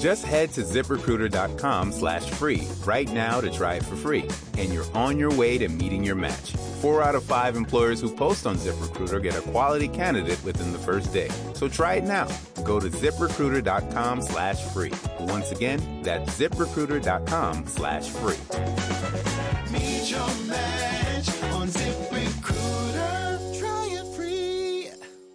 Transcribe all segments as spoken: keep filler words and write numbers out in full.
Just head to ZipRecruiter.com slash free right now to try it for free. And you're on your way to meeting your match. Four out of five employers who post on ZipRecruiter get a quality candidate within the first day. So try it now. Go to ZipRecruiter.com slash free. Once again, that's ZipRecruiter.com slash free. Meet your match on ZipRecruiter. Try it free.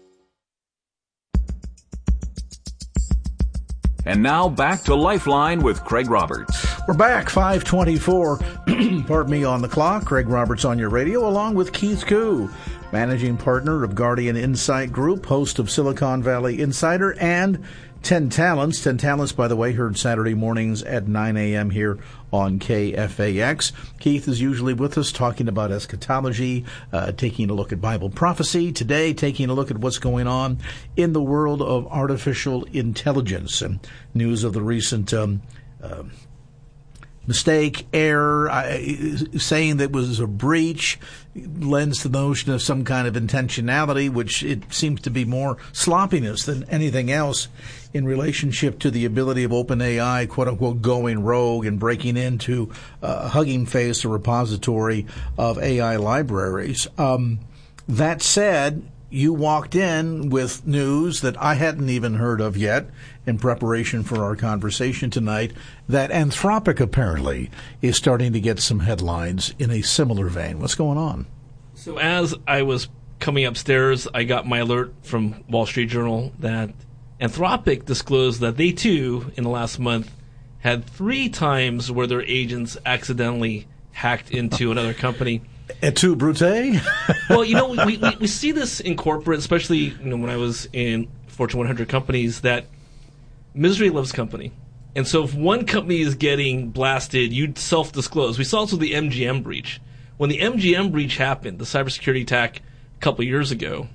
And now back to Lifeline with Craig Roberts. We're back, five twenty-four, pardon me, on the clock. Craig Roberts on your radio, along with Keith Koo, managing partner of Guardian Insight Group, host of Silicon Valley Insider, and ten Talents. ten Talents, by the way, heard Saturday mornings at nine a.m. here on K F A X. Keith is usually with us talking about eschatology, uh, taking a look at Bible prophecy. Today, taking a look at what's going on in the world of artificial intelligence and news of the recent um, uh, mistake, error, uh, saying that was a breach lends to the notion of some kind of intentionality, which it seems to be more sloppiness than anything else in relationship to the ability of OpenAI, quote-unquote, going rogue and breaking into uh, Hugging Face, a repository of A I libraries. Um, that said, you walked in with news that I hadn't even heard of yet in preparation for our conversation tonight, that Anthropic apparently is starting to get some headlines in a similar vein. What's going on? So as I was coming upstairs, I got my alert from Wall Street Journal that Anthropic disclosed that they, too, in the last month, had three times where their agents accidentally hacked into another company. Et tu, Brute? Well, you know, we, we we see this in corporate, especially you know, when I was in Fortune one hundred companies, that misery loves company. And so if one company is getting blasted, you'd self-disclose. We saw this with the M G M breach. When the M G M breach happened, the cybersecurity attack a couple of years ago,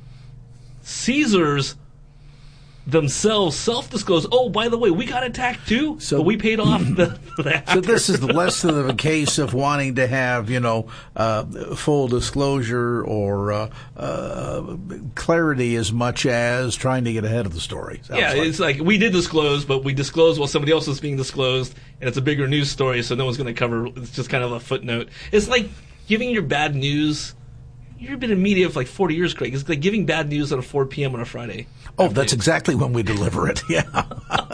Caesars themselves self-disclose, oh, by the way, we got attacked too, so but we paid off the, the So this is less of a case of wanting to have, you know, uh, full disclosure or uh, uh, clarity as much as trying to get ahead of the story. Yeah, like. It's like we did disclose, but we disclosed while somebody else was being disclosed, and it's a bigger news story, so no one's going to cover. It's just kind of a footnote. It's like giving your bad news. You've been in media for like forty years, Craig. It's like giving bad news at a four p.m. on a Friday. Oh, that's exactly when we deliver it, yeah.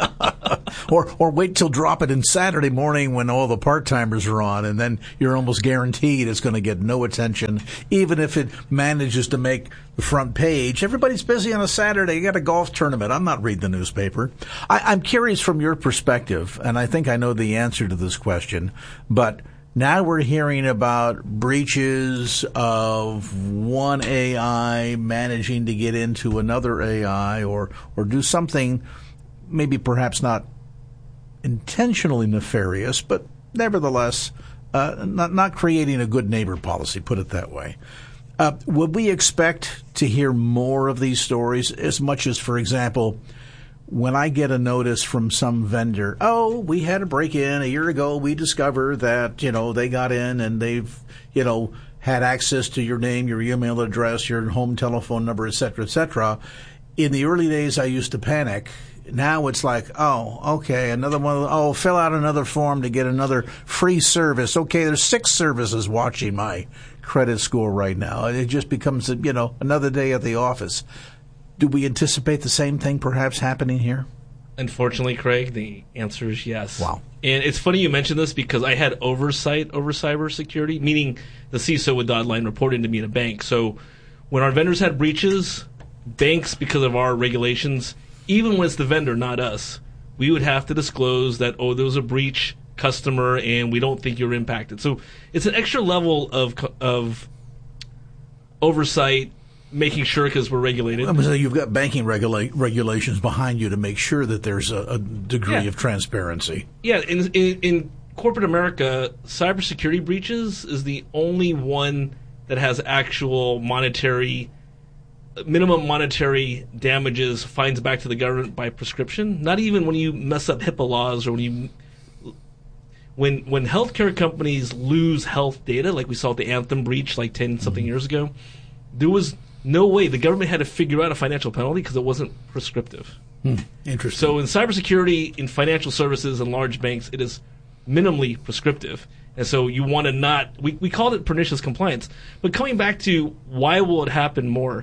or or wait till drop it in Saturday morning when all the part-timers are on, and then you're almost guaranteed it's going to get no attention, even if it manages to make the front page. Everybody's busy on a Saturday. You got a golf tournament. I'm not reading the newspaper. I, I'm curious from your perspective, and I think I know the answer to this question, but now we're hearing about breaches of one A I managing to get into another A I or or do something maybe perhaps not intentionally nefarious, but nevertheless uh, not, not creating a good neighbor policy, put it that way. Uh, would we expect to hear more of these stories as much as, for example, when I get a notice from some vendor, oh, we had a break-in a year ago, we discovered that, you know, they got in and they've, you know, had access to your name, your email address, your home telephone number, et cetera, et cetera. In the early days, I used to panic. Now it's like, oh, okay, another one, oh, fill out another form to get another free service. Okay, there's six services watching my credit score right now. It just becomes, you know, another day at the office. Do we anticipate the same thing perhaps happening here? Unfortunately, Craig, the answer is yes. Wow. And it's funny you mentioned this because I had oversight over cybersecurity, meaning the C I S O with dotted line reporting to me in a bank. So when our vendors had breaches, banks, because of our regulations, even when it's the vendor, not us, we would have to disclose that, oh, there was a breach, customer, and we don't think you're impacted. So it's an extra level of of oversight, making sure because we're regulated. I mean, so you've got banking regula- regulations behind you to make sure that there's a, a degree yeah. of transparency. Yeah, in, in, in corporate America, cybersecurity breaches is the only one that has actual monetary, minimum monetary damages, fines back to the government by prescription. Not even when you mess up HIPAA laws or when you... When when healthcare companies lose health data, like we saw at the Anthem breach like ten-something mm-hmm. years ago, there was no way. The government had to figure out a financial penalty because it wasn't prescriptive. Hmm. Interesting. So in cybersecurity, in financial services, and large banks, it is minimally prescriptive. And so you want to not, we, we called it pernicious compliance. But coming back to why will it happen more?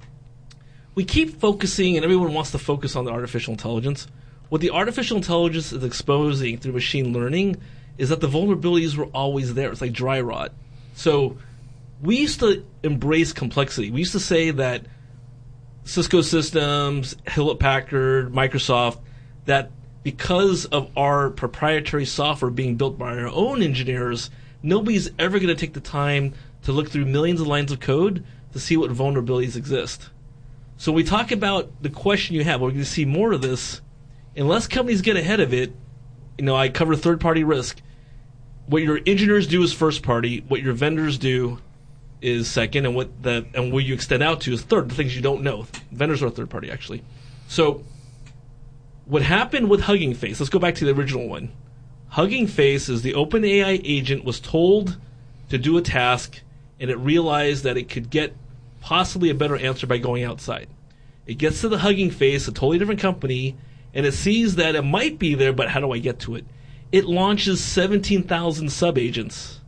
We keep focusing, and everyone wants to focus on the artificial intelligence. What the artificial intelligence is exposing through machine learning is that the vulnerabilities were always there. It's like dry rot. So we used to embrace complexity. We used to say that Cisco Systems, Hewlett-Packard, Microsoft, that because of our proprietary software being built by our own engineers, nobody's ever going to take the time to look through millions of lines of code to see what vulnerabilities exist. So we talk about the question you have. We're going to see more of this. Unless companies get ahead of it, you know, I cover third-party risk. What your engineers do is first party. What your vendors do is second, and what the and what you extend out to is third. The things you don't know. Vendors are third party, actually. So what happened with Hugging Face? Let's go back to the original one. Hugging Face is the OpenAI agent was told to do a task, and it realized that it could get possibly a better answer by going outside. It gets to the Hugging Face, a totally different company, and it sees that it might be there, but how do I get to it? It launches seventeen thousand sub-agents.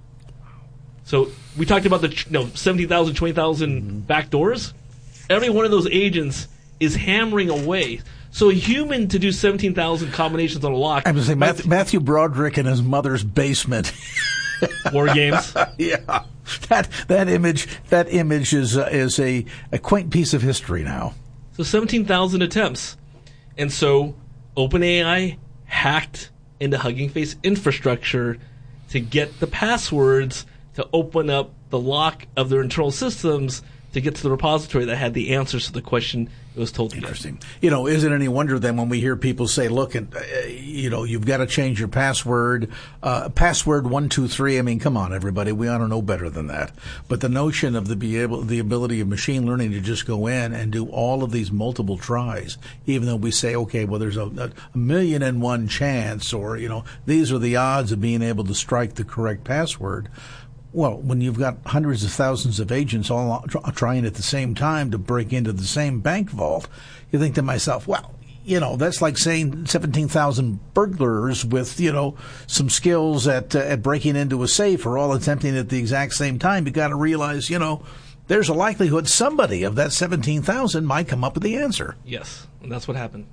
So we talked about the you know, seventeen thousand, twenty thousand mm-hmm. backdoors. Every one of those agents is hammering away. So a human to do seventeen thousand combinations on a lock. I'm going to say Matthew, Matthew Broderick in his mother's basement. War games. Yeah, that that image that image is uh, is a, a quaint piece of history now. So seventeen thousand attempts, and so OpenAI hacked into Hugging Face infrastructure to get the passwords to open up the lock of their internal systems to get to the repository that had the answers to the question it was told to get. Interesting. You know, is it any wonder then when we hear people say, look, uh, you know, you've got to change your password, uh, password one, two, three. I mean, come on, everybody. We ought to know better than that. But the notion of the be able, the ability of machine learning to just go in and do all of these multiple tries, even though we say, okay, well, there's a, a million and one chance, or, you know, these are the odds of being able to strike the correct password. Well, when you've got hundreds of thousands of agents all trying at the same time to break into the same bank vault, you think to myself, well, you know, that's like saying seventeen thousand burglars with, you know, some skills at uh, at breaking into a safe are all attempting at the exact same time. You got to realize, you know, there's a likelihood somebody of that seventeen thousand might come up with the answer. Yes, and that's what happened.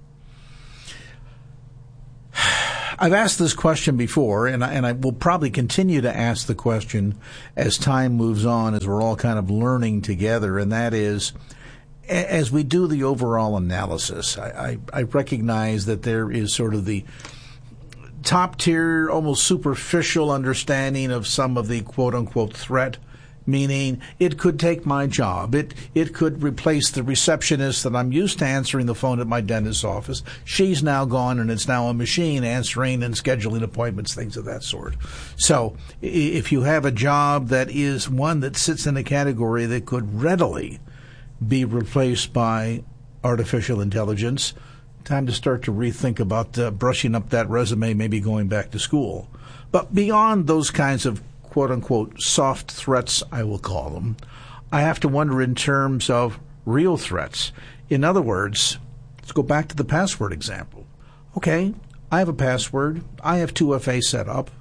I've asked this question before, and I, and I will probably continue to ask the question as time moves on, as we're all kind of learning together, and that is, as we do the overall analysis, I, I, I recognize that there is sort of the top-tier, almost superficial understanding of some of the quote-unquote threat, meaning it could take my job. It it could replace the receptionist that I'm used to answering the phone at my dentist's office. She's now gone, and it's now a machine answering and scheduling appointments, things of that sort. So if you have a job that is one that sits in a category that could readily be replaced by artificial intelligence, time to start to rethink about uh, brushing up that resume, maybe going back to school. But beyond those kinds of quote-unquote soft threats, I will call them, I have to wonder in terms of real threats. In other words, let's go back to the password example. Okay, I have a password. I have two F A set up.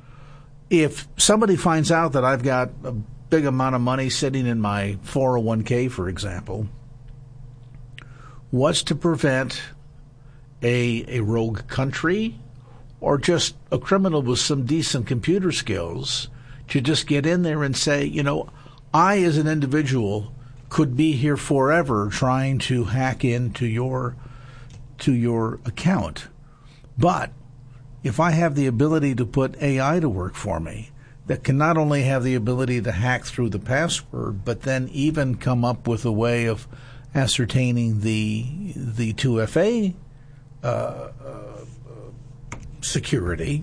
If somebody finds out that I've got a big amount of money sitting in my four oh one k, for example, what's to prevent a, a rogue country or just a criminal with some decent computer skills to just get in there and say, you know, I as an individual could be here forever trying to hack into your to your account. But if I have the ability to put A I to work for me that can not only have the ability to hack through the password, but then even come up with a way of ascertaining the the two F A uh, uh, security,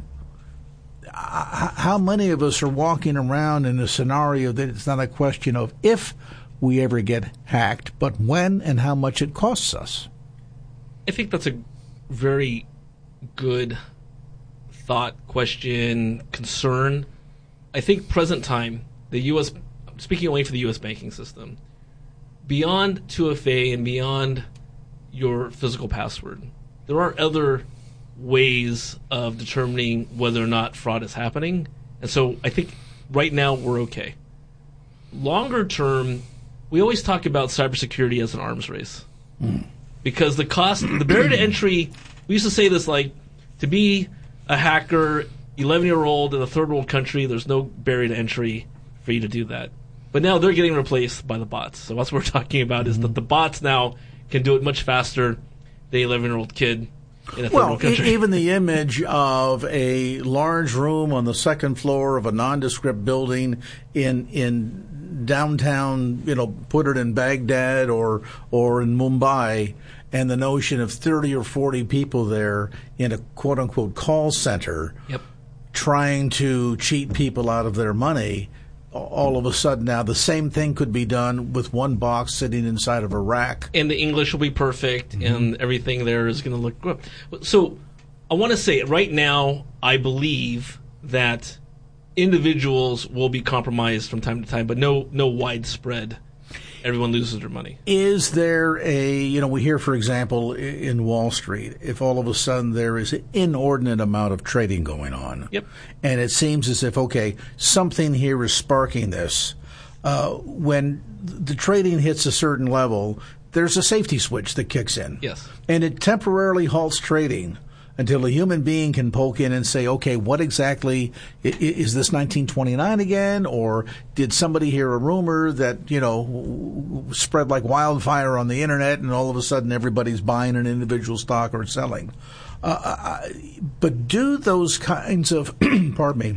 how many of us are walking around in a scenario that it's not a question of if we ever get hacked, but when and how much it costs us? I think that's a very good thought, question, concern. I think present time, the U S, speaking only for the U S banking system, beyond two F A and beyond your physical password. There are other ways of determining whether or not fraud is happening. And so I think right now we're okay. Longer term, we always talk about cybersecurity as an arms race. Mm. Because the cost, the barrier to entry, we used to say this like, to be a hacker, eleven-year-old in a third-world country, there's no barrier to entry for you to do that. But now they're getting replaced by the bots. So that's what we're talking about, is mm-hmm. that the bots now can do it much faster than the eleven-year-old kid in a third well, world country. E- even the image of a large room on the second floor of a nondescript building in in downtown, you know, put it in Baghdad or or in Mumbai, and the notion of thirty or forty people there in a quote-unquote call center yep. trying to cheat people out of their money. All of a sudden now the same thing could be done with one box sitting inside of a rack. And the English will be perfect, mm-hmm. and everything there is going to look good. So I want to say right now I believe that individuals will be compromised from time to time, but no no widespread. Everyone loses their money. Is there a, you know, we hear, for example, in Wall Street, if all of a sudden there is an inordinate amount of trading going on, yep. and it seems as if, okay, something here is sparking this. Uh, when the trading hits a certain level, there's a safety switch that kicks in. Yes. And it temporarily halts trading until a human being can poke in and say, okay, what exactly, is this nineteen twenty-nine again? Or did somebody hear a rumor that, you know, spread like wildfire on the internet and all of a sudden everybody's buying an individual stock or selling? Uh, but do those kinds of, pardon me,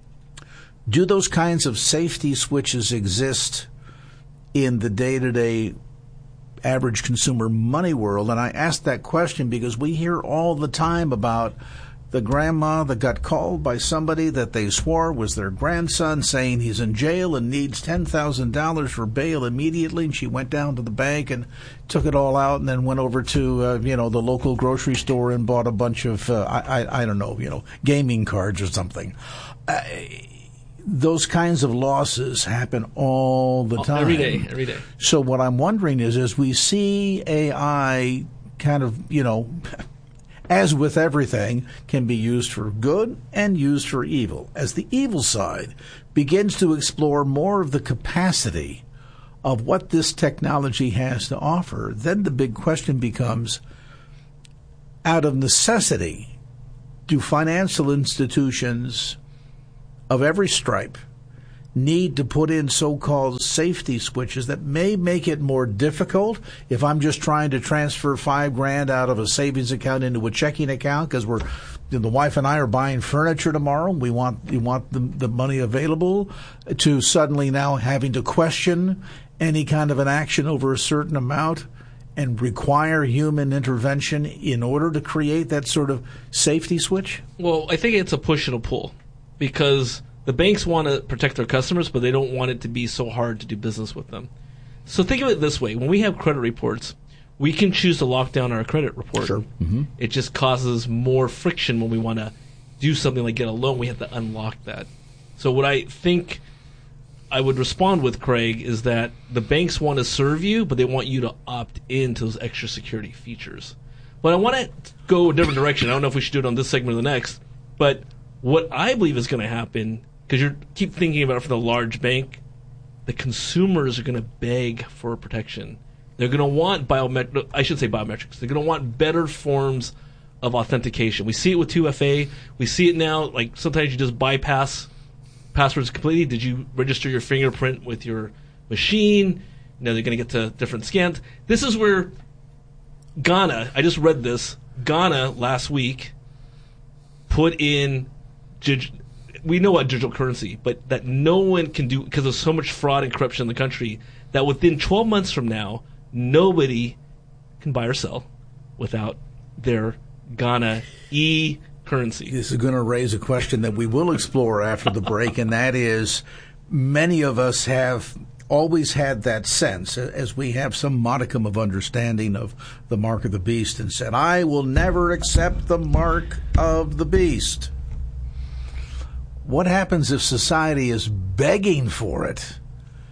do those kinds of safety switches exist in the day-to-day average consumer money world? And I ask that question because we hear all the time about the grandma that got called by somebody that they swore was their grandson, saying he's in jail and needs ten thousand dollars for bail immediately. And she went down to the bank and took it all out and then went over to, uh, you know, the local grocery store and bought a bunch of, uh, I, I, I don't know, you know, gaming cards or something. Uh, Those kinds of losses happen all the time. Every day, every day. So what I'm wondering is, as we see A I kind of, you know, as with everything, can be used for good and used for evil. As the evil side begins to explore more of the capacity of what this technology has to offer, then the big question becomes, out of necessity, do financial institutions of every stripe need to put in so-called safety switches that may make it more difficult if I'm just trying to transfer five grand out of a savings account into a checking account because we're, the wife and I are buying furniture tomorrow. We want we want the, the money available, to suddenly now having to question any kind of an action over a certain amount and require human intervention in order to create that sort of safety switch? Well, I think it's a push and a pull. Because the banks want to protect their customers, but they don't want it to be so hard to do business with them. So think of it this way. When we have credit reports, we can choose to lock down our credit report. Sure. Mm-hmm. It just causes more friction when we want to do something like get a loan. We have to unlock that. So what I think I would respond with, Craig, is that the banks want to serve you, but they want you to opt into those extra security features. But I want to go a different direction. I don't know if we should do it on this segment or the next, but what I believe is going to happen, because you keep thinking about it for the large bank, the consumers are going to beg for protection. They're going to want biometric. I should say biometrics. They're going to want better forms of authentication. We see it with two F A. We see it now. Like sometimes you just bypass passwords completely. Did you register your fingerprint with your machine? Now they're going to get to different scans. This is where Ghana. I just read this. Ghana last week put in. We know about digital currency, but that no one can do, because there's so much fraud and corruption in the country, that within twelve months from now, nobody can buy or sell without their Ghana e-currency. This is going to raise a question that we will explore after the break, and that is, many of us have always had that sense, as we have some modicum of understanding of the mark of the beast, and said, I will never accept the mark of the beast. What happens if society is begging for it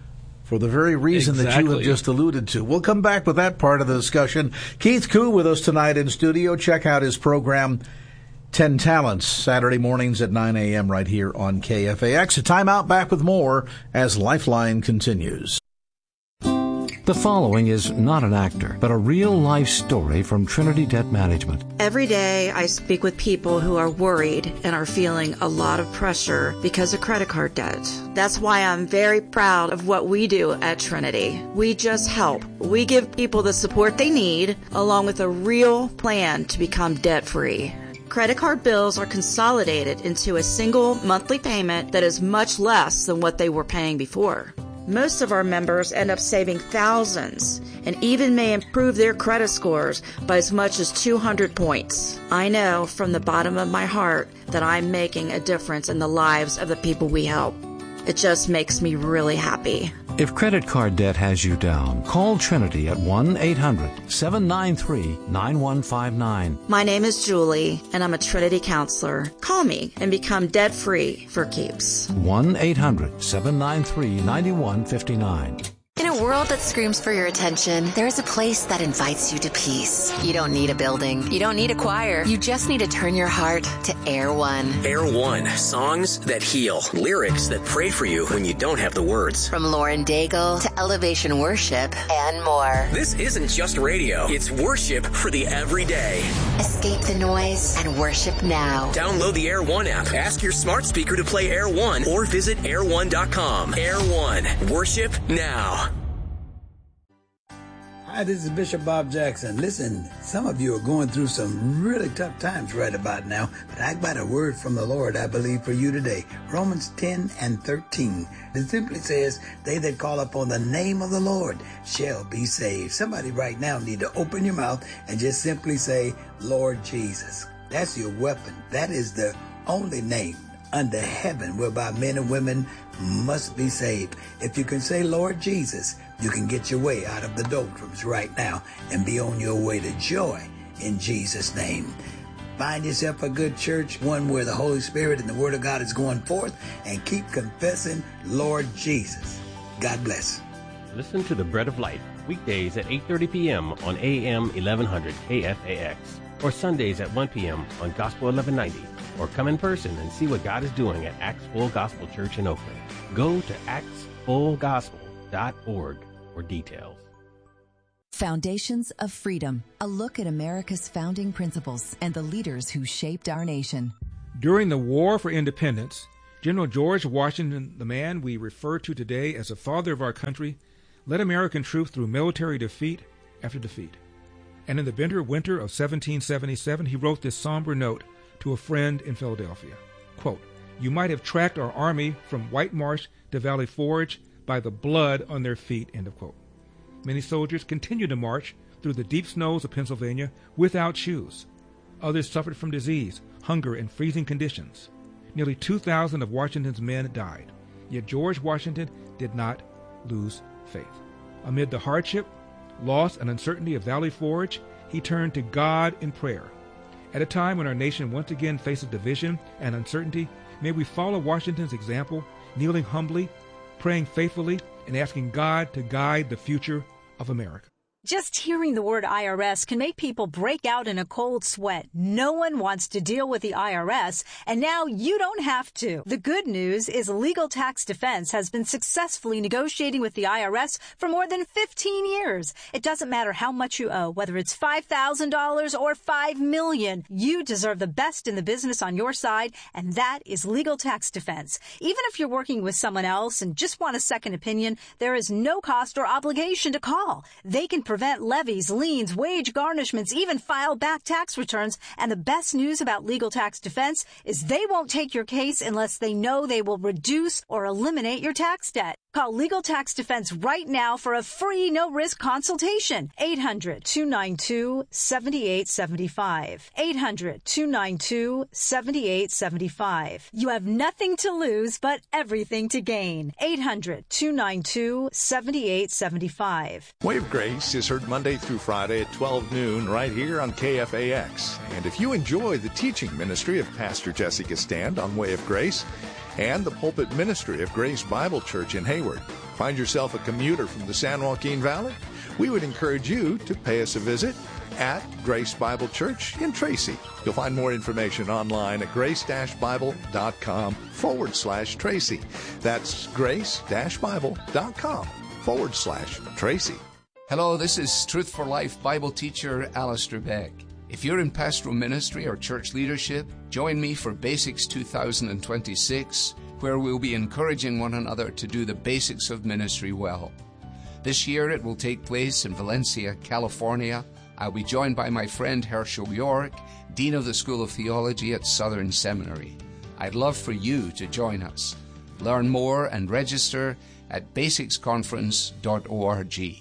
for the very reason exactly. that you have just alluded to. We'll come back with that part of the discussion. Keith Koo with us tonight in studio. Check out his program, ten Talents, Saturday mornings at nine a.m. right here on K F A X. A timeout, back with more as Lifeline continues. The following is not an actor, but a real-life story from Trinity Debt Management. Every day I speak with people who are worried and are feeling a lot of pressure because of credit card debt. That's why I'm very proud of what we do at Trinity. We just help. We give people the support they need, along with a real plan to become debt-free. Credit card bills are consolidated into a single monthly payment that is much less than what they were paying before. Most of our members end up saving thousands and even may improve their credit scores by as much as two hundred points. I know from the bottom of my heart that I'm making a difference in the lives of the people we help. It just makes me really happy. If credit card debt has you down, call Trinity at one eight hundred seven nine three nine one five nine. My name is Julie, and I'm a Trinity counselor. Call me and become debt-free for keeps. one eight hundred seven nine three nine one five nine. In a world that screams for your attention, there is a place that invites you to peace. You don't need a building. You don't need a choir. You just need to turn your heart to Air One. Air One. Songs that heal. Lyrics that pray for you when you don't have the words. From Lauren Daigle to Elevation Worship and more. This isn't just radio. It's worship for the everyday. Escape the noise and worship now. Download the Air One app. Ask your smart speaker to play Air One or visit air one dot com. Air One. Worship now. Hi, this is Bishop Bob Jackson. Listen, some of you are going through some really tough times right about now, but I got a word from the Lord, I believe, for you today. Romans ten and thirteen. It simply says, they that call upon the name of the Lord shall be saved. Somebody right now need to open your mouth and just simply say, Lord Jesus. That's your weapon. That is the only name under heaven whereby men and women must be saved. If you can say, Lord Jesus, you can get your way out of the doldrums right now and be on your way to joy in Jesus' name. Find yourself a good church, one where the Holy Spirit and the Word of God is going forth, and keep confessing, Lord Jesus. God bless. Listen to The Bread of Life, weekdays at eight thirty p.m. on A M eleven hundred K F A X, or Sundays at one p.m. on Gospel eleven ninety, or come in person and see what God is doing at Acts Full Gospel Church in Oakland. Go to acts full gospel dot org for details. Foundations of Freedom, a look at America's founding principles and the leaders who shaped our nation. During the War for Independence, General George Washington, the man we refer to today as the father of our country, led American troops through military defeat after defeat. And in the bitter winter of seventeen seventy-seven, he wrote this somber note to a friend in Philadelphia. Quote, "You might have tracked our army from White Marsh to Valley Forge by the blood on their feet," end of quote. Many soldiers continued to march through the deep snows of Pennsylvania without shoes. Others suffered from disease, hunger, and freezing conditions. Nearly two thousand of Washington's men died. Yet George Washington did not lose faith. Amid the hardship, loss, and uncertainty of Valley Forge, he turned to God in prayer. At a time when our nation once again faces division and uncertainty, may we follow Washington's example, kneeling humbly, praying faithfully, and asking God to guide the future of America. Just hearing the word I R S can make people break out in a cold sweat. No one wants to deal with the I R S, and now you don't have to. The good news is Legal Tax Defense has been successfully negotiating with the I R S for more than fifteen years. It doesn't matter how much you owe, whether it's five thousand dollars or five million dollars. You deserve the best in the business on your side, and that is Legal Tax Defense. Even if you're working with someone else and just want a second opinion, there is no cost or obligation to call. They can prevent levies, liens, wage garnishments, even file back tax returns. And the best news about Legal Tax Defense is they won't take your case unless they know they will reduce or eliminate your tax debt. Call Legal Tax Defense right now for a free, no-risk consultation. eight hundred two nine two seven eight seven five. eight hundred two nine two seven eight seven five. You have nothing to lose but everything to gain. eight hundred two nine two seven eight seven five. Way of Grace is heard Monday through Friday at twelve noon right here on K F A X. And if you enjoy the teaching ministry of Pastor Jessica Stand on Way of Grace and the pulpit ministry of Grace Bible Church in Hayward, Find yourself a commuter from the San Joaquin Valley? We would encourage you to pay us a visit at Grace Bible Church in Tracy. You'll find more information online at grace-bible.com forward slash Tracy. That's grace-bible.com forward slash Tracy. Hello, this is Truth for Life Bible teacher Alistair Beck. If you're in pastoral ministry or church leadership, join me for Basics two thousand twenty-six, where we'll be encouraging one another to do the basics of ministry well. This year it will take place in Valencia, California. I'll be joined by my friend Herschel York, Dean of the School of Theology at Southern Seminary. I'd love for you to join us. Learn more and register at basics conference dot org.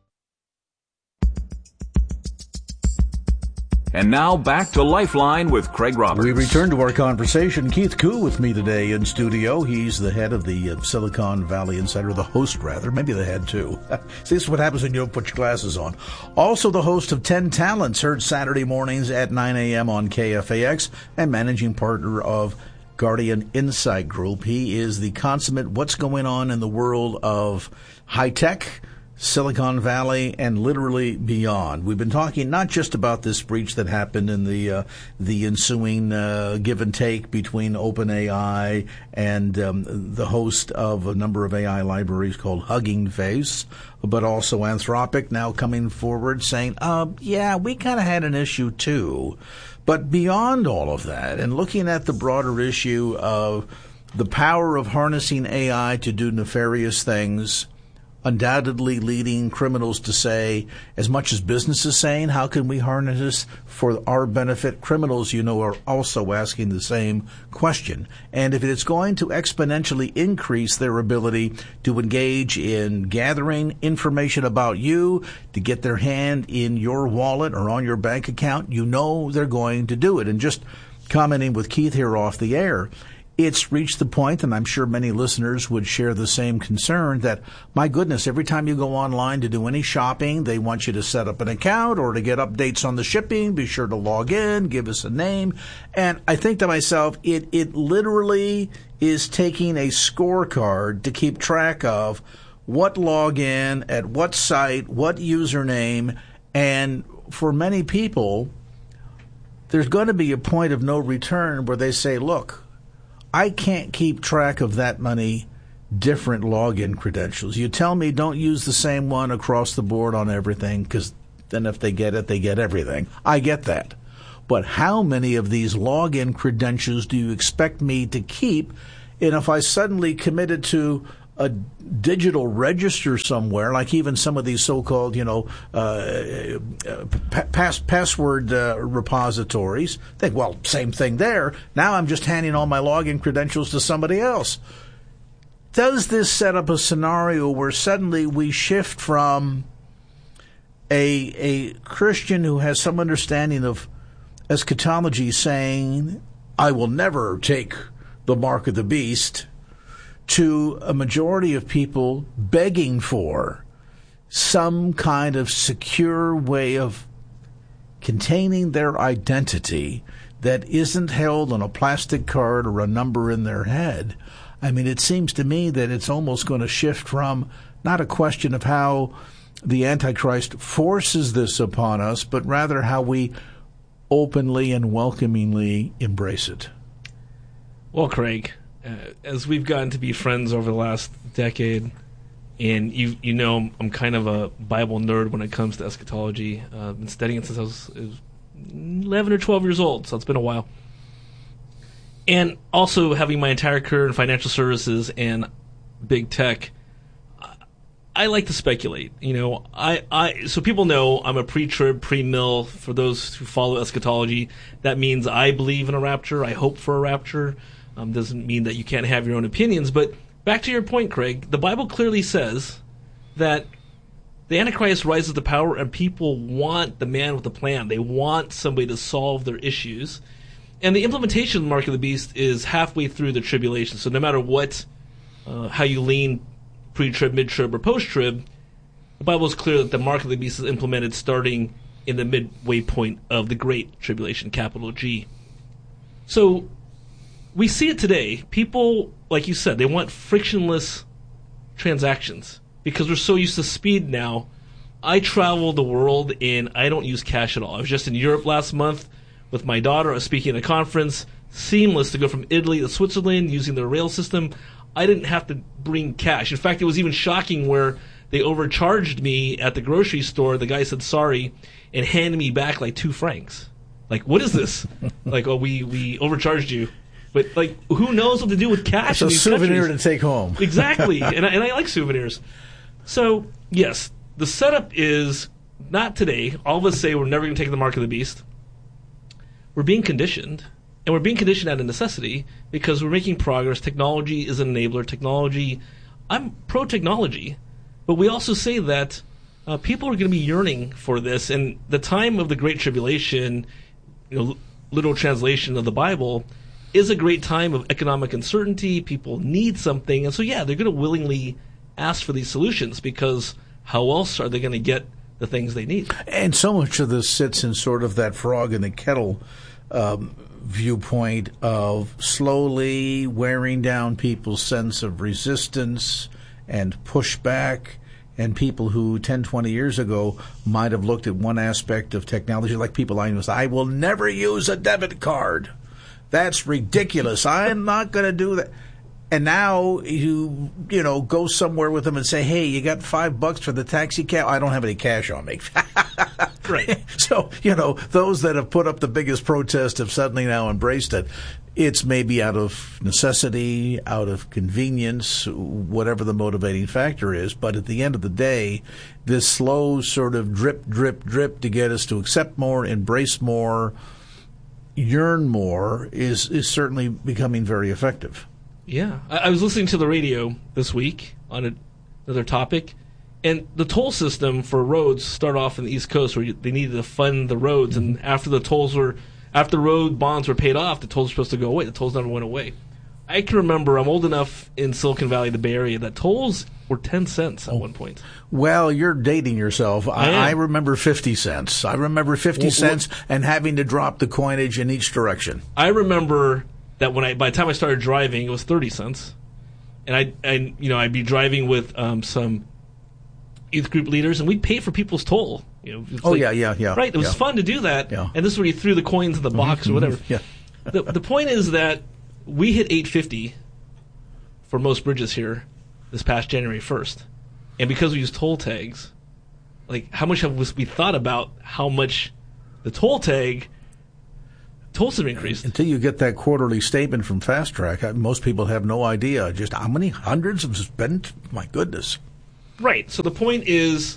And now back to Lifeline with Craig Roberts. We return to our conversation. Keith Koo with me today in studio. He's the head of the uh, Silicon Valley Insider, the host rather, maybe the head too. See, this is what happens when you don't put your glasses on. Also the host of ten Talents, heard Saturday mornings at nine a.m. on K F A X, and managing partner of Guardian Insight Group. He is the consummate what's going on in the world of high tech, Silicon Valley, and literally beyond. We've been talking not just about this breach that happened in the uh, the ensuing uh, give and take between OpenAI and um, the host of a number of A I libraries called Hugging Face, but also Anthropic now coming forward saying, uh, yeah, we kind of had an issue too. But beyond all of that, and looking at the broader issue of the power of harnessing A I to do nefarious things, undoubtedly leading criminals to say, as much as business is saying, how can we harness this for our benefit? Criminals, you know, are also asking the same question. And if it's going to exponentially increase their ability to engage in gathering information about you, to get their hand in your wallet or on your bank account, you know they're going to do it. And just commenting with Keith here off the air, it's reached the point, and I'm sure many listeners would share the same concern, that, my goodness, every time you go online to do any shopping, they want you to set up an account or to get updates on the shipping. Be sure to log in, give us a name. And I think to myself, it, it literally is taking a scorecard to keep track of what login, at what site, what username. And for many people, there's going to be a point of no return where they say, look, I can't keep track of that many different login credentials. You tell me don't use the same one across the board on everything, because then if they get it, they get everything. I get that. But how many of these login credentials do you expect me to keep? And if I suddenly committed to a digital register somewhere, like even some of these so-called, you know, uh, pass, password uh, repositories, think, well, same thing there. Now I'm just handing all my login credentials to somebody else. Does this set up a scenario where suddenly we shift from a a Christian who has some understanding of eschatology saying, I will never take the mark of the beast, to a majority of people begging for some kind of secure way of containing their identity that isn't held on a plastic card or a number in their head? I mean, it seems to me that it's almost going to shift from not a question of how the Antichrist forces this upon us, but rather how we openly and welcomingly embrace it. Well, Craig, Uh, as we've gotten to be friends over the last decade, and you you know I'm kind of a Bible nerd when it comes to eschatology. Uh, I've been studying it since I was, I was eleven or twelve years old, so it's been a while. And also having my entire career in financial services and big tech, I, I like to speculate. You know, I, I so people know I'm a pre-trib, pre-mill. For those who follow eschatology, that means I believe in a rapture. I hope for a rapture. Um, doesn't mean that you can't have your own opinions. But back to your point, Craig, the Bible clearly says that the Antichrist rises to power and people want the man with the plan. They want somebody to solve their issues. And the implementation of the mark of the beast is halfway through the tribulation. So no matter what, uh, how you lean pre-trib, mid-trib, or post-trib, the Bible is clear that the mark of the beast is implemented starting in the midway point of the Great Tribulation, capital G. So we see it today. People, like you said, they want frictionless transactions because we're so used to speed now. I travel the world and I don't use cash at all. I was just in Europe last month with my daughter. I was speaking at a conference. Seamless to go from Italy to Switzerland using their rail system. I didn't have to bring cash. In fact, it was even shocking where they overcharged me at the grocery store. The guy said sorry and handed me back like two francs. Like, what is this? Like, oh, we, we overcharged you. But, like, who knows what to do with cash It's in a these souvenir countries? to take home. Exactly. and, I, and I like souvenirs. So, yes, the setup is not today. All of us say we're never going to take the mark of the beast. We're being conditioned. And we're being conditioned out of necessity because we're making progress. Technology is an enabler. Technology, I'm pro-technology. But we also say that uh, people are going to be yearning for this. And the time of the Great Tribulation, you know, literal translation of the Bible, is a great time of economic uncertainty. People need something. And so, yeah, they're going to willingly ask for these solutions because how else are they going to get the things they need? And so much of this sits in sort of that frog in the kettle um, viewpoint of slowly wearing down people's sense of resistance and pushback, and people who ten, twenty years ago might have looked at one aspect of technology, like people I know, I will never use a debit card. That's ridiculous. I'm not going to do that. And now you, you know, go somewhere with them and say, hey, you got five bucks for the taxi cab? I don't have any cash on me. Right. So, you know, those that have put up the biggest protest have suddenly now embraced it. It's maybe out of necessity, out of convenience, whatever the motivating factor is. But at the end of the day, this slow sort of drip, drip, drip to get us to accept more, embrace more, yearn more is, is certainly becoming very effective. Yeah. I, I was listening to the radio this week on a, another topic, and the toll system for roads started off in the East Coast where you, they needed to fund the roads, and after the tolls were, after the road bonds were paid off, the tolls were supposed to go away. The tolls never went away. I can remember, I'm old enough in Silicon Valley, the Bay Area, that tolls were ten cents at one point. Well, you're dating yourself. I, I, I remember fifty cents. I remember fifty Well, cents and having to drop the coinage in each direction. I remember that when I, by the time I started driving, it was thirty cents, and I, and you know, I'd be driving with um, some youth group leaders, and we'd pay for people's toll. You know, oh like, yeah, yeah, yeah. Right, it was yeah. fun to do that. Yeah. And this is where you threw the coins in the box mm-hmm, or whatever. Yeah. the the point is that we hit eight fifty for most bridges here this past January first, and because we use toll tags, like how much have we thought about how much the toll tag tolls have increased? Until you get that quarterly statement from Fast Track, most people have no idea just how many hundreds have spent. My goodness. Right. So the point is,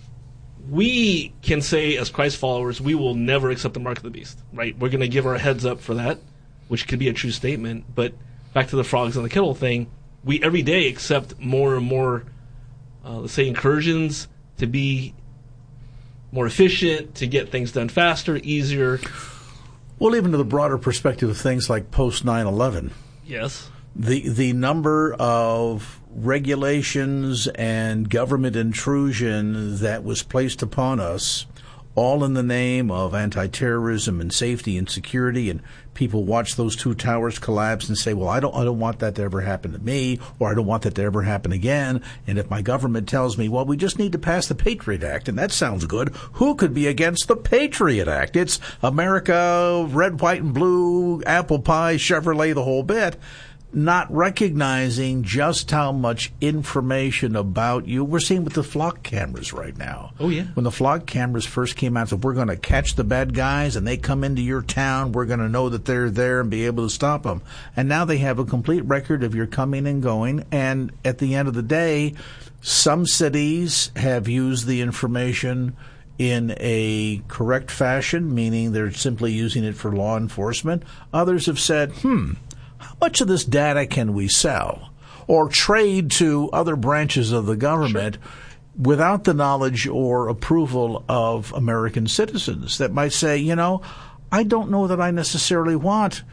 we can say as Christ followers, we will never accept the mark of the beast. Right? We're going to give our heads up for that, which could be a true statement. But back to the frogs in the kettle thing, we every day accept more and more, uh, let's say, incursions to be more efficient, to get things done faster, easier. Well, even to the broader perspective of things like post nine eleven. Yes. The the number of regulations and government intrusion that was placed upon us, all in the name of anti-terrorism and safety and security, and people watch those two towers collapse and say, well, I don't I don't want that to ever happen to me, or I don't want that to ever happen again. And if my government tells me, well, we just need to pass the Patriot Act, and that sounds good, who could be against the Patriot Act? It's America, red, white, and blue, apple pie, Chevrolet, the whole bit. Not recognizing just how much information about you. We're seeing with the flock cameras right now. Oh, yeah. When the flock cameras first came out, so we're going to catch the bad guys and they come into your town, we're going to know that they're there and be able to stop them. And now they have a complete record of your coming and going. And at the end of the day, some cities have used the information in a correct fashion, meaning they're simply using it for law enforcement. Others have said, hmm, how much of this data can we sell or trade to other branches of the government sure. without the knowledge or approval of American citizens that might say, you know, I don't know that I necessarily want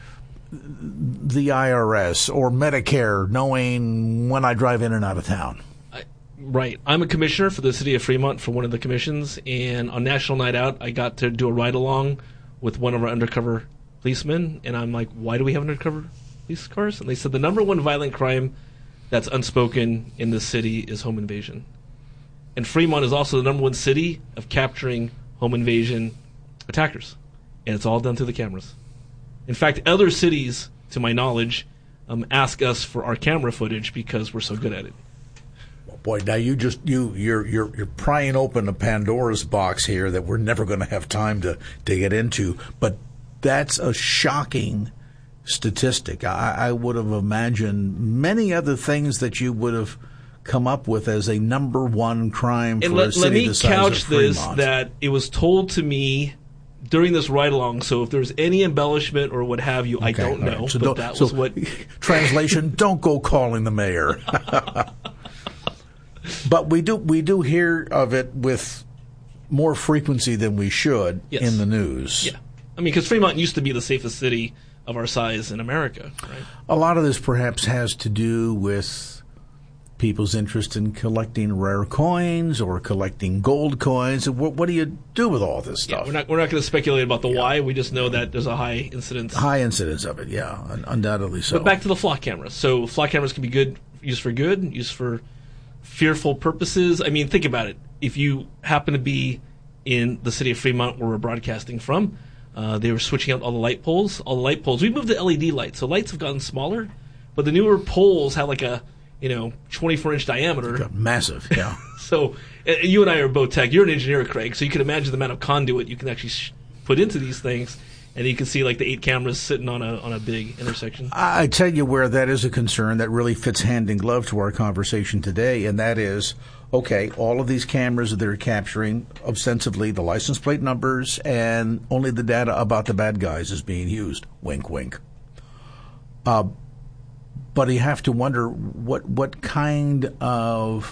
the I R S or Medicare knowing when I drive in and out of town. I, right. I'm a commissioner for the city of Fremont for one of the commissions, and on National Night Out, I got to do a ride-along with one of our undercover policemen, and I'm like, why do we have undercover police cars? And they said the number one violent crime that's unspoken in this city is home invasion. And Fremont is also the number one city of capturing home invasion attackers. And it's all done through the cameras. In fact, other cities, to my knowledge, um, ask us for our camera footage because we're so good at it. Boy, now you just you you're you're you're prying open a Pandora's box here that we're never going to have time to, to get into. But that's a shocking statistic. I, I would have imagined many other things that you would have come up with as a number one crime for and let, a city the size of Let me couch this Fremont. that it was told to me during this ride-along, so if there's any embellishment or what have you, Okay, I don't know. right. So but don't- that so was what. Translation: don't go calling the mayor. But we do we do hear of it with more frequency than we should Yes. in the news. Yeah, I mean, because Fremont used to be the safest city of our size in America, right? A lot of this perhaps has to do with people's interest in collecting rare coins or collecting gold coins. What, what do you do with all this Yeah, stuff? we're not we're not going to speculate about the why. We just know that there's a high incidence. High incidence of it, yeah, un- undoubtedly so. But back to the flock cameras. So flock cameras can be good, used for good, used for fearful purposes. I mean, think about it. If you happen to be in the city of Fremont where we're broadcasting from, uh, they were switching out all the light poles. All the light poles. We moved to L E D lights, so lights have gotten smaller, but the newer poles have like a you know twenty-four inch diameter. Massive, yeah. So uh, you and I are both tech. You're an engineer, Craig, so you can imagine the amount of conduit you can actually sh- put into these things. And you can see like the eight cameras sitting on a on a big intersection. I tell you where that is a concern that really fits hand in glove to our conversation today, and that is, okay, all of these cameras that are capturing ostensibly the license plate numbers and only the data about the bad guys is being used. Wink, wink. Uh, but you have to wonder what what kind of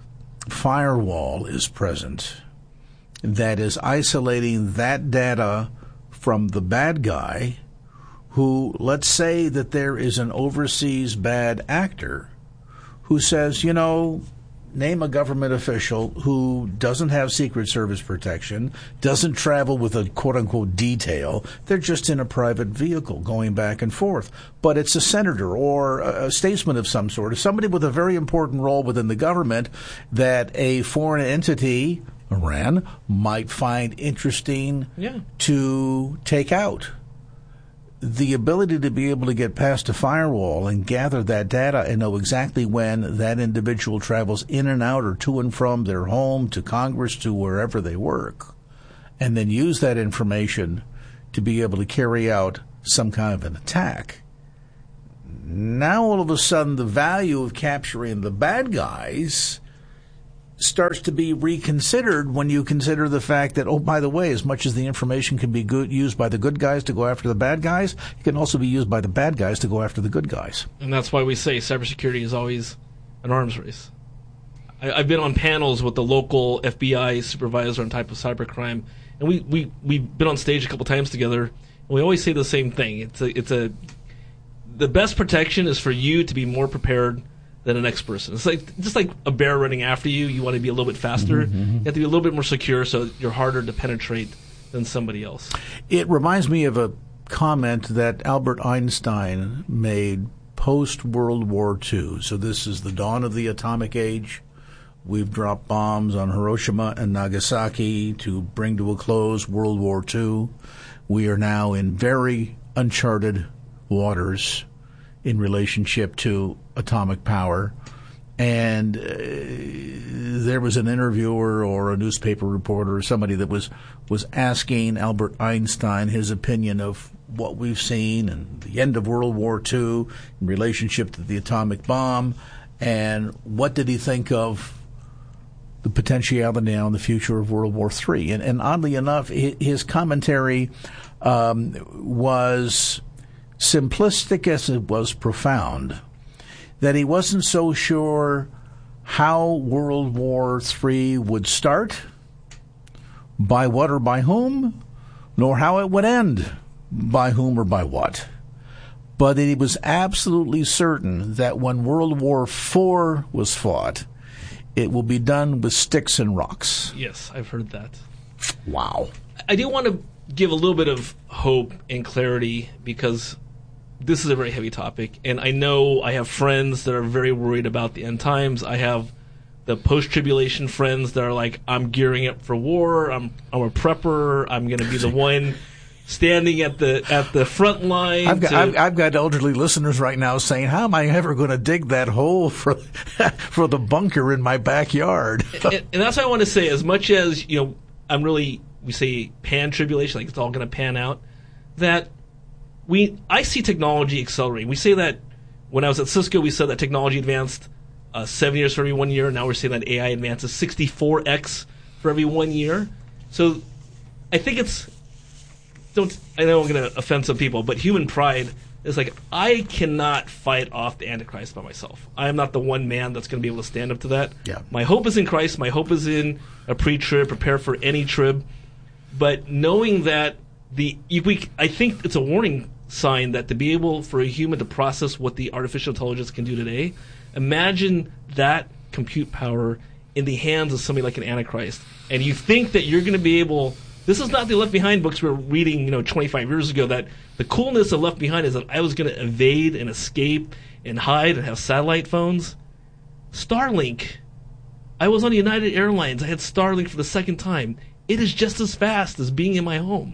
firewall is present that is isolating that data from the bad guy who, let's say that there is an overseas bad actor who says, you know, name a government official who doesn't have Secret Service protection, doesn't travel with a quote-unquote detail. They're just in a private vehicle going back and forth. But it's a senator or a statesman of some sort, or somebody with a very important role within the government that a foreign entity, Iran, might find interesting Yeah. to take out. The ability to be able to get past a firewall and gather that data and know exactly when that individual travels in and out or to and from their home to Congress to wherever they work, and then use that information to be able to carry out some kind of an attack. Now all of a sudden the value of capturing the bad guys starts to be reconsidered when you consider the fact that, oh, by the way, as much as the information can be good, used by the good guys to go after the bad guys, it can also be used by the bad guys to go after the good guys. And that's why we say cybersecurity is always an arms race. I, I've been on panels with the local F B I supervisor on type of cybercrime, and we, we, we've been on stage a couple times together, and we always say the same thing. It's a, it's a, the best protection is for you to be more prepared than the next person. It's like just like a bear running after you. You want to be a little bit faster. Mm-hmm, mm-hmm. You have to be a little bit more secure, so you're harder to penetrate than somebody else. It reminds me of a comment that Albert Einstein made post-World War Two. So this is the dawn of the atomic age. We've dropped bombs on Hiroshima and Nagasaki to bring to a close World War Two. We are now in very uncharted waters in relationship to atomic power. And uh, there was an interviewer or a newspaper reporter or somebody that was, was asking Albert Einstein his opinion of what we've seen and the end of World War Two in relationship to the atomic bomb, and what did he think of the potentiality now in the future of World War Three. And, and oddly enough, his commentary um, was simplistic as it was profound, that he wasn't so sure how World War Three would start, by what or by whom, nor how it would end, by whom or by what. But that he was absolutely certain that when World War Four was fought, it will be done with sticks and rocks. Yes, I've heard that. Wow. I do want to give a little bit of hope and clarity, because this is a very heavy topic, and I know I have friends that are very worried about the end times. I have the post-tribulation friends that are like, I'm gearing up for war, I'm I'm a prepper, I'm going to be the one standing at the at the front line. I've got, to, I've, I've got elderly listeners right now saying, how am I ever going to dig that hole for for the bunker in my backyard? and, and that's what I want to say. As much as, you know, I'm really, we say pan-tribulation, like it's all going to pan out, that we I see technology accelerating. We say that when I was at Cisco, we said that technology advanced uh, seven years for every one year. Now we're saying that A I advances sixty-four x for every one year. So I think it's, don't I know I'm going to offend some people, but human pride is like, I cannot fight off the Antichrist by myself. I am not the one man that's going to be able to stand up to that. Yeah. My hope is in Christ. My hope is in a pre-trib, prepare for any trib. But knowing that the we, I think it's a warning sign that to be able for a human to process what the artificial intelligence can do today, imagine that compute power in the hands of somebody like an Antichrist. And you think that you're going to be able... This is not the Left Behind books we were reading, you know, twenty-five years ago, that the coolness of Left Behind is that I was going to evade and escape and hide and have satellite phones. Starlink. I was on United Airlines. I had Starlink for the second time. It is just as fast as being in my home.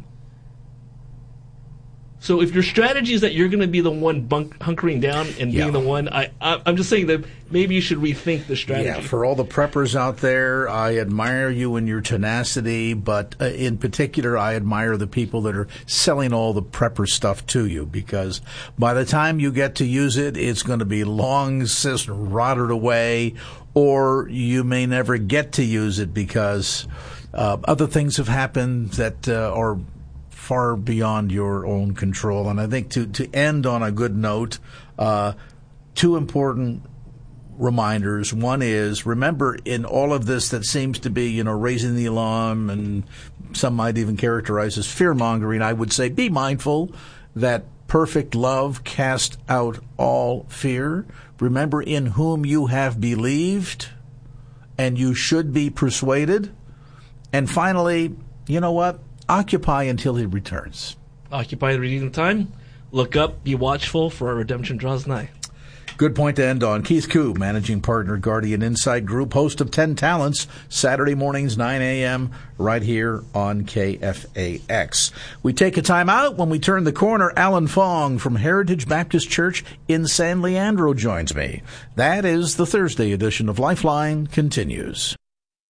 So if your strategy is that you're going to be the one bunk, hunkering down and Yeah. being the one, I, I, I'm just saying that maybe you should rethink the strategy. Yeah, for all the preppers out there, I admire you and your tenacity, but uh, in particular, I admire the people that are selling all the prepper stuff to you, because by the time you get to use it, it's going to be long since rotted away, or you may never get to use it because uh, other things have happened that uh, are far beyond your own control. And I think to, to end on a good note, uh, two important reminders. One is, remember, in all of this that seems to be, you know, raising the alarm, and some might even characterize as fear-mongering, I would say be mindful that perfect love casts out all fear. Remember in whom you have believed, and you should be persuaded. And finally, you know what? Occupy until he returns. Occupy the redeeming time. Look up, be watchful, for our redemption draws nigh. Good point to end on. Keith Koo, Managing Partner, Guardian Insight Group, host of ten Talents, Saturday mornings, nine a.m., right here on K F A X. We take a time out. When we turn the corner, Alan Fong from Heritage Baptist Church in San Leandro joins me. That is the Thursday edition of Lifeline continues.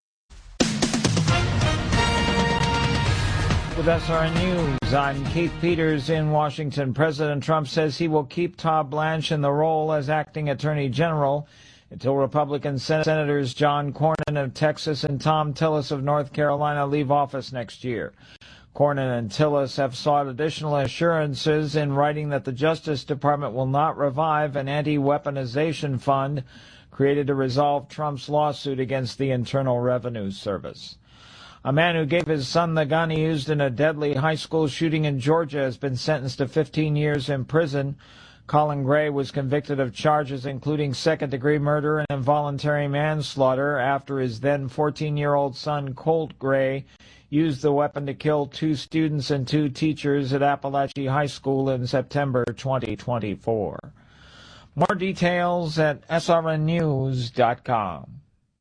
With S R N News, I'm Keith Peters in Washington. President Trump says he will keep Todd Blanche in the role as acting Attorney General until Republican Sen- Senators John Cornyn of Texas and Tom Tillis of North Carolina leave office next year. Cornyn and Tillis have sought additional assurances in writing that the Justice Department will not revive an anti-weaponization fund created to resolve Trump's lawsuit against the Internal Revenue Service. A man who gave his son the gun he used in a deadly high school shooting in Georgia has been sentenced to fifteen years in prison. Colin Gray was convicted of charges including second-degree murder and involuntary manslaughter after his then fourteen-year-old son, Colt Gray, used the weapon to kill two students and two teachers at Appalachia High School in September twenty twenty-four. More details at S R N news dot com.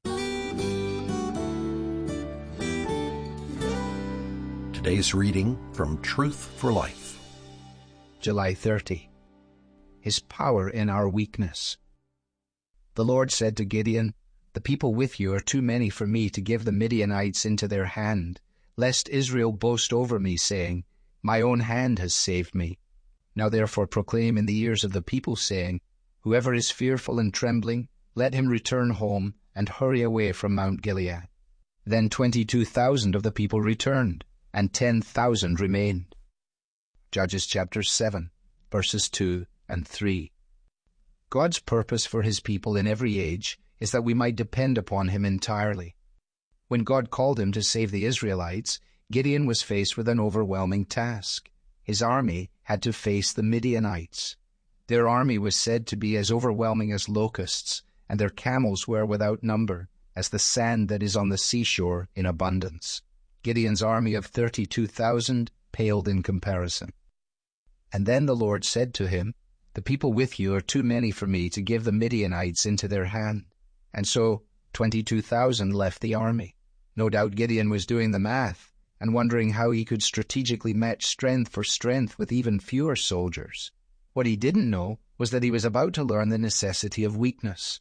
Today's reading from Truth for Life. July thirtieth. His power in our weakness. The Lord said to Gideon, "The people with you are too many for me to give the Midianites into their hand, lest Israel boast over me, saying, 'My own hand has saved me.' Now therefore proclaim in the ears of the people, saying, 'Whoever is fearful and trembling, let him return home and hurry away from Mount Gilead.' Then twenty-two thousand of the people returned, and ten thousand remained." Judges chapter seven, verses two and three. God's purpose for his people in every age is that we might depend upon him entirely. When God called him to save the Israelites, Gideon was faced with an overwhelming task. His army had to face the Midianites. Their army was said to be as overwhelming as locusts, and their camels were without number, as the sand that is on the seashore in abundance. Gideon's army of thirty-two thousand paled in comparison. And then the Lord said to him, The people with you are too many for me to give the Midianites into their hand. And so twenty-two thousand left the army. No doubt Gideon was doing the math and wondering how he could strategically match strength for strength with even fewer soldiers. What he didn't know was that he was about to learn the necessity of weakness.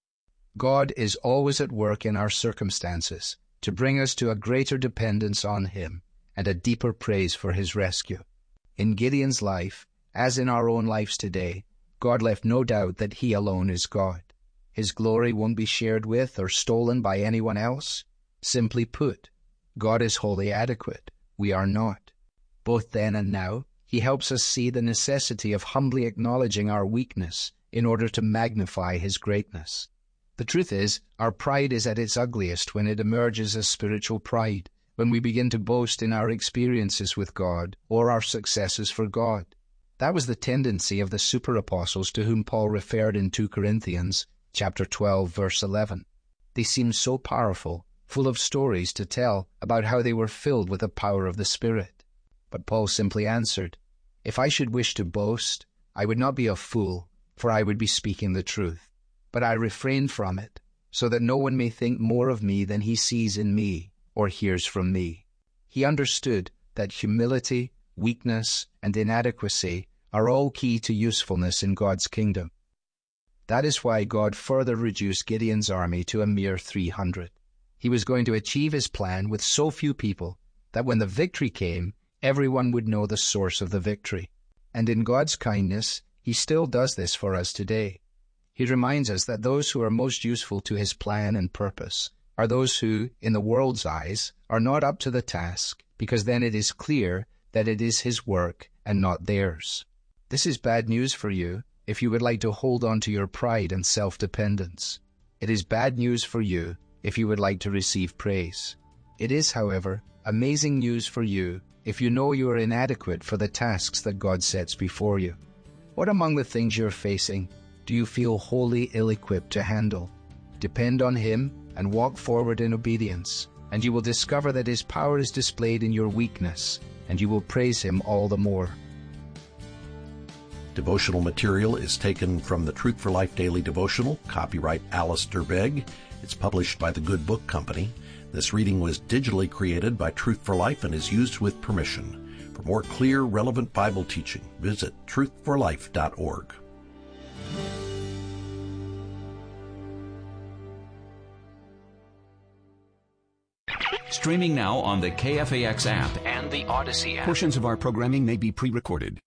God is always at work in our circumstances to bring us to a greater dependence on Him and a deeper praise for His rescue. In Gideon's life, as in our own lives today, God left no doubt that He alone is God. His glory won't be shared with or stolen by anyone else. Simply put, God is wholly adequate. We are not. Both then and now, He helps us see the necessity of humbly acknowledging our weakness in order to magnify His greatness. The truth is, our pride is at its ugliest when it emerges as spiritual pride, when we begin to boast in our experiences with God or our successes for God. That was the tendency of the super-apostles to whom Paul referred in Second Corinthians chapter twelve, verse eleven. They seemed so powerful, full of stories to tell about how they were filled with the power of the Spirit. But Paul simply answered, "If I should wish to boast, I would not be a fool, for I would be speaking the truth. But I refrain from it, so that no one may think more of me than he sees in me or hears from me." He understood that humility, weakness, and inadequacy are all key to usefulness in God's kingdom. That is why God further reduced Gideon's army to a mere three hundred. He was going to achieve his plan with so few people that when the victory came, everyone would know the source of the victory. And in God's kindness, He still does this for us today. He reminds us that those who are most useful to His plan and purpose are those who, in the world's eyes, are not up to the task, because then it is clear that it is His work and not theirs. This is bad news for you if you would like to hold on to your pride and self-dependence. It is bad news for you if you would like to receive praise. It is, however, amazing news for you if you know you are inadequate for the tasks that God sets before you. What among the things you're facing do you feel wholly ill-equipped to handle? Depend on Him and walk forward in obedience, and you will discover that His power is displayed in your weakness, and you will praise Him all the more. Devotional material is taken from the Truth for Life Daily Devotional, copyright Alistair Begg. It's published by the Good Book Company. This reading was digitally created by Truth for Life and is used with permission. For more clear, relevant Bible teaching, visit truth for life dot org. Streaming now on the K F A X app and the Odyssey app. Portions of our programming may be pre-recorded.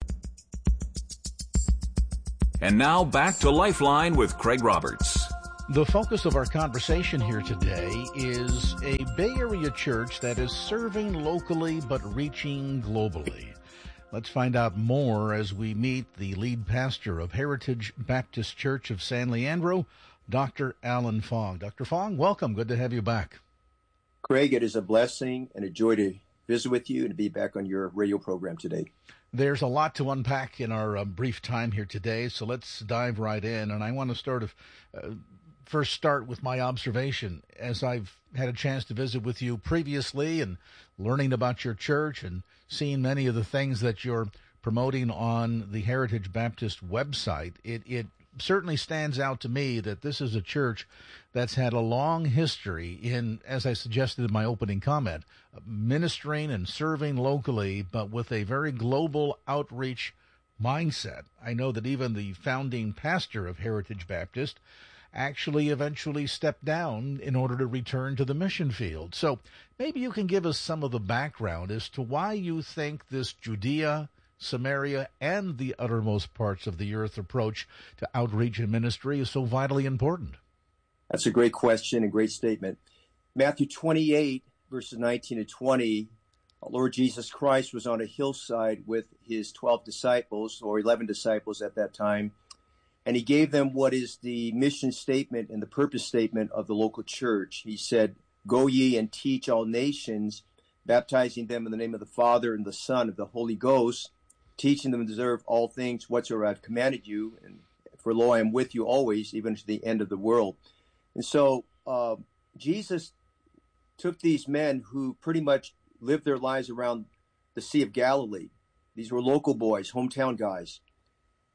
And now back to Lifeline with Craig Roberts. The focus of our conversation here today is a Bay Area church that is serving locally but reaching globally. Let's find out more as we meet the lead pastor of Heritage Baptist Church of San Leandro, Doctor Alan Fong. Doctor Fong, welcome. Good to have you back. Craig, it is a blessing and a joy to visit with you and to be back on your radio program today. There's a lot to unpack in our uh, brief time here today, so let's dive right in. And I want to start of, uh, first start with my observation. As I've had a chance to visit with you previously and learning about your church and seeing many of the things that you're promoting on the Heritage Baptist website, it, it certainly stands out to me that this is a church that's had a long history in, as I suggested in my opening comment, ministering and serving locally, but with a very global outreach mindset. I know that even the founding pastor of Heritage Baptist actually eventually stepped down in order to return to the mission field. So maybe you can give us some of the background as to why you think this Judea, Samaria, and the uttermost parts of the earth approach to outreach and ministry is so vitally important. That's a great question and great statement. Matthew twenty-eight, verses nineteen to twenty, our Lord Jesus Christ was on a hillside with his twelve disciples, or eleven disciples at that time, and he gave them what is the mission statement and the purpose statement of the local church. He said, "Go ye and teach all nations, baptizing them in the name of the Father and the Son and the Holy Ghost, teaching them to observe all things whatsoever I've commanded you, and for lo, I am with you always, even to the end of the world." And so uh, Jesus took these men who pretty much lived their lives around the Sea of Galilee. These were local boys, hometown guys.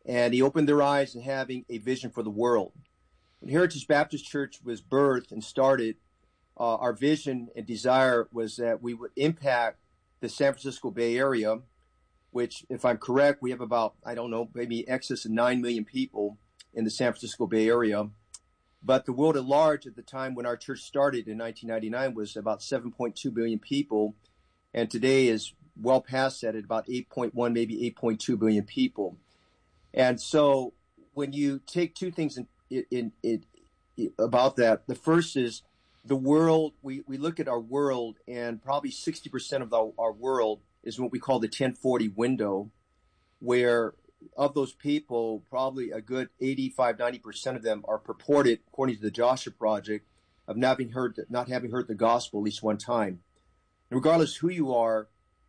and he opened their eyes and having a vision for the world. When Heritage Baptist Church was birthed and started, uh, our vision and desire was that we would impact the San Francisco Bay Area, which, if I'm correct, we have about, I don't know, maybe excess of nine million people in the San Francisco Bay Area. But the world at large at the time when our church started in nineteen ninety-nine was about seven point two billion people, and today is well past that at about eight point one, maybe eight point two billion people. And so when you take two things in, in, in, in about that, the first is the world, we, we look at our world, and probably sixty percent of the, our world is what we call the ten forty window, where of those people, probably a good eighty-five, ninety percent of them are purported, according to the Joshua Project, of not having heard, not having heard the gospel at least one time. And regardless who you are,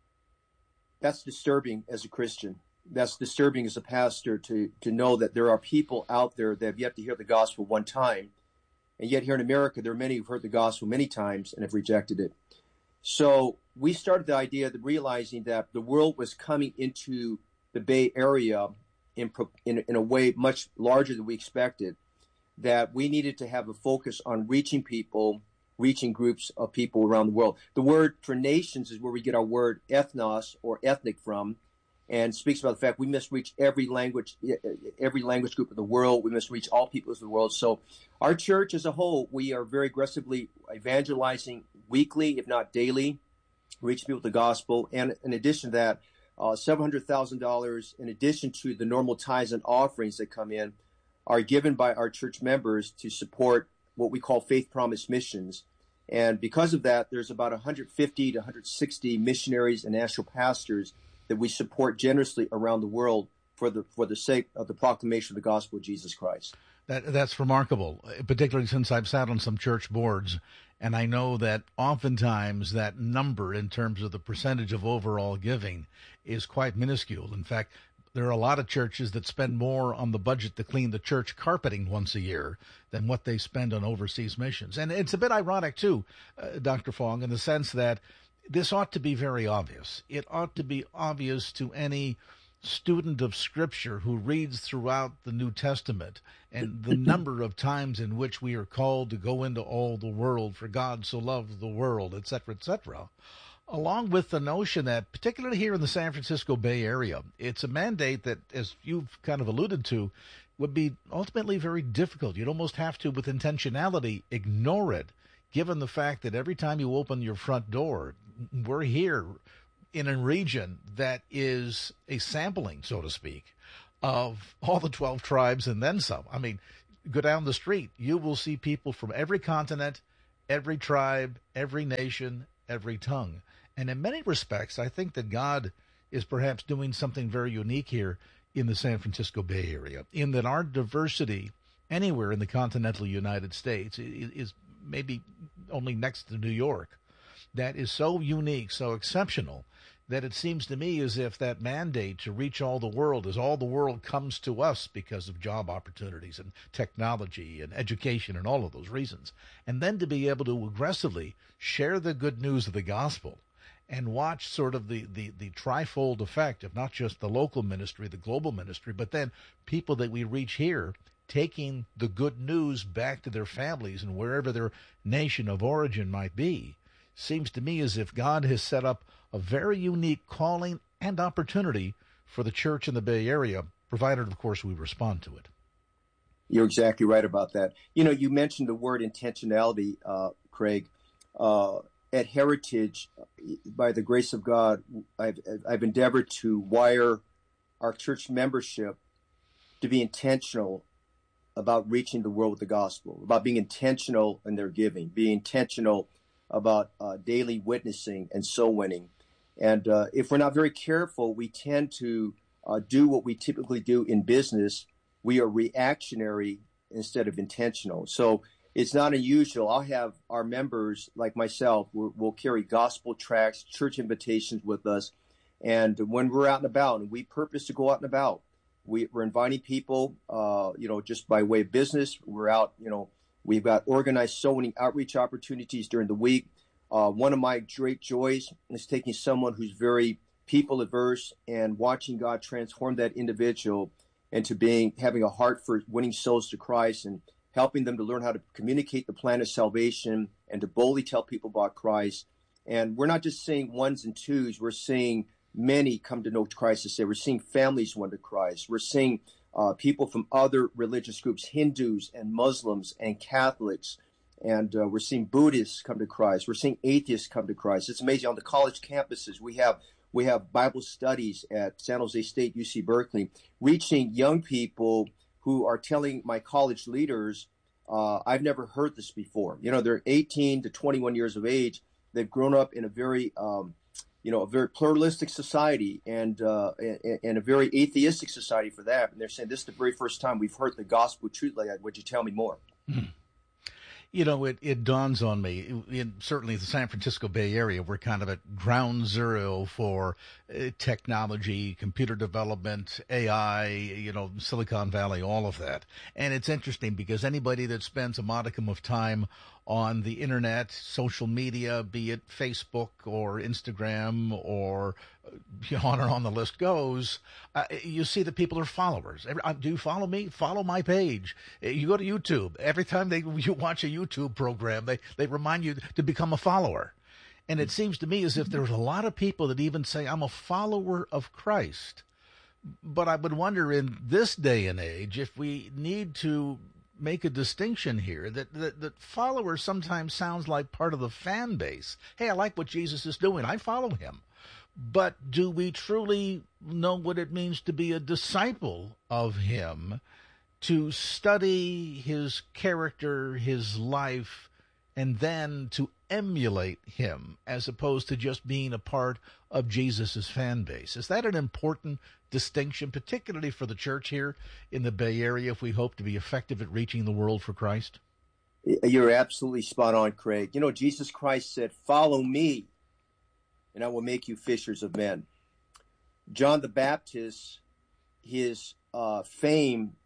that's disturbing as a Christian. That's disturbing as a pastor to, to know that there are people out there that have yet to hear the gospel one time. And yet here in America, there are many who've heard the gospel many times and have rejected it. So we started the idea of realizing that the world was coming into the Bay Area in, in, in a way much larger than we expected, that we needed to have a focus on reaching people, reaching groups of people around the world. The word for nations is where we get our word ethnos or ethnic from, and speaks about the fact we must reach every language, every language group of the world. We must reach all peoples of the world. So our church as a whole, we are very aggressively evangelizing weekly, if not daily, reaching people with the gospel. And in addition to that, uh, seven hundred thousand dollars in addition to the normal tithes and offerings that come in are given by our church members to support what we call Faith Promise missions. And because of that, there's about one hundred fifty to one hundred sixty missionaries and national pastors that we support generously around the world for the for the sake of the proclamation of the gospel of Jesus Christ. That that's remarkable, particularly since I've sat on some church boards, and I know that oftentimes that number in terms of the percentage of overall giving is quite minuscule. In fact, there are a lot of churches that spend more on the budget to clean the church carpeting once a year than what they spend on overseas missions. And it's a bit ironic, too, uh, Doctor Fong, in the sense that this ought to be very obvious. It ought to be obvious to any student of Scripture who reads throughout the New Testament and the number of times in which we are called to go into all the world, for God so loved the world, et cetera, et cetera, along with the notion that, particularly here in the San Francisco Bay Area, it's a mandate that, as you've kind of alluded to, would be ultimately very difficult. You'd almost have to, with intentionality, ignore it, given the fact that every time you open your front door, we're here in a region that is a sampling, so to speak, of all the twelve tribes and then some. I mean, go down the street, you will see people from every continent, every tribe, every nation, every tongue. And in many respects, I think that God is perhaps doing something very unique here in the San Francisco Bay Area, in that our diversity anywhere in the continental United States is maybe only next to New York. That is so unique, so exceptional, that it seems to me as if that mandate to reach all the world, as all the world comes to us because of job opportunities and technology and education and all of those reasons, and then to be able to aggressively share the good news of the gospel and watch sort of the, the, the trifold effect of not just the local ministry, the global ministry, but then people that we reach here taking the good news back to their families and wherever their nation of origin might be. Seems to me as if God has set up a very unique calling and opportunity for the church in the Bay Area, provided, of course, we respond to it. You're exactly right about that. You know, you mentioned the word intentionality, uh, Craig. Uh, at Heritage, by the grace of God, I've, I've endeavored to wire our church membership to be intentional about reaching the world with the gospel, about being intentional in their giving, being intentional about uh, daily witnessing and soul winning. And uh, if we're not very careful, we tend to uh, do what we typically do in business. We are reactionary instead of intentional. So it's not unusual. I'll have our members, like myself, we'll, we'll carry gospel tracts, church invitations with us. And when we're out and about, and we purpose to go out and about, we, we're inviting people, uh, you know, just by way of business. We're out, you know, we've got organized soul winning outreach opportunities during the week. Uh, one of my great joys is taking someone who's very people averse and watching God transform that individual and to being having a heart for winning souls to Christ and helping them to learn how to communicate the plan of salvation and to boldly tell people about Christ. And we're not just seeing ones and twos. We're seeing many come to know Christ this day. We're seeing families win to Christ. We're seeing uh, people from other religious groups, Hindus and Muslims and Catholics. And uh, we're seeing Buddhists come to Christ. We're seeing atheists come to Christ. It's amazing. On the college campuses, we have we have Bible studies at San Jose State, U C Berkeley, reaching young people who are telling my college leaders, uh, I've never heard this before. You know, they're eighteen to twenty-one years of age. They've grown up in a very, um, you know, a very pluralistic society and, uh, and and a very atheistic society for that. And they're saying, this is the very first time we've heard the gospel truth like that. Would you tell me more? Mm. You know, it, it dawns on me, in certainly the San Francisco Bay Area, we're kind of at ground zero for uh, technology, computer development, A I, you know, Silicon Valley, all of that. And it's interesting because anybody that spends a modicum of time on the internet, social media, be it Facebook or Instagram or uh, on and on the list goes, uh, you see that people are followers. Every, uh, do you follow me? Follow my page. Uh, you go to YouTube. Every time they you watch a YouTube program, they, they remind you to become a follower. And it seems to me as if there's a lot of people that even say, I'm a follower of Christ. But I would wonder in this day and age if we need to make a distinction here that, that that follower sometimes sounds like part of the fan base. Hey, I like what Jesus is doing. I follow him. But do we truly know what it means to be a disciple of him, to study his character, his life, and then to emulate him as opposed to just being a part of Jesus's fan base? Is that an important distinction, particularly for the church here in the Bay Area, if we hope to be effective at reaching the world for Christ? You're absolutely spot on, Craig. You know, Jesus Christ said, follow me, and I will make you fishers of men. John the Baptist, his uh, fame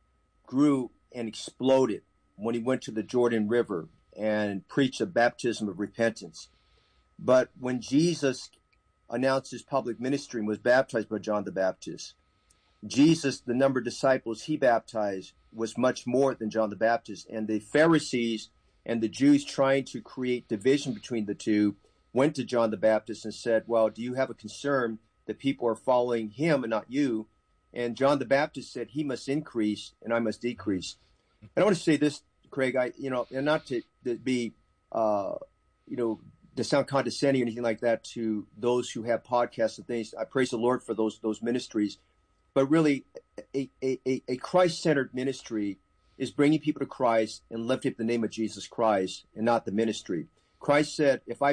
grew and exploded when he went to the Jordan River and preached a baptism of repentance. But when Jesus announced his public ministry and was baptized by John the Baptist, Jesus, the number of disciples he baptized was much more than John the Baptist. And the Pharisees and the Jews, trying to create division between the two, went to John the Baptist and said, well, do you have a concern that people are following him and not you? And John the Baptist said, he must increase and I must decrease. And I want to say this, Craig, I, you know, and not to, to be, uh, you know, to sound condescending or anything like that to those who have podcasts and things. I praise the Lord for those those ministries. But really, a, a, a Christ-centered ministry is bringing people to Christ and lifting up the name of Jesus Christ and not the ministry. Christ said, if I